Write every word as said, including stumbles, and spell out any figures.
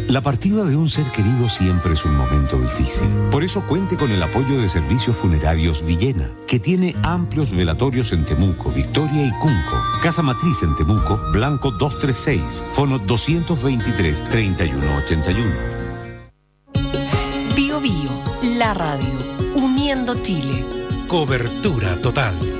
La partida de un ser querido siempre es un momento difícil. Por eso cuente con el apoyo de Servicios Funerarios Villena, que tiene amplios velatorios en Temuco, Victoria y Cunco. Casa Matriz en Temuco, Blanco doscientos treinta y seis, fono doscientos veintitrés, treinta y uno ochenta y uno. Bio Bio, la radio, uniendo Chile. Cobertura total.